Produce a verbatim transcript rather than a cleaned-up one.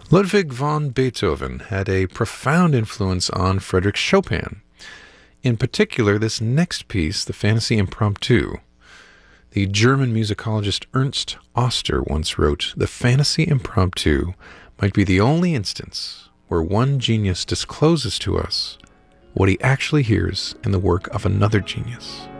Ludwig van Beethoven had a profound influence on Frédéric Chopin. In particular, this next piece, the Fantasy Impromptu. The German musicologist Ernst Oster once wrote, "The Fantasy Impromptu might be the only instance where one genius discloses to us what he actually hears in the work of another genius."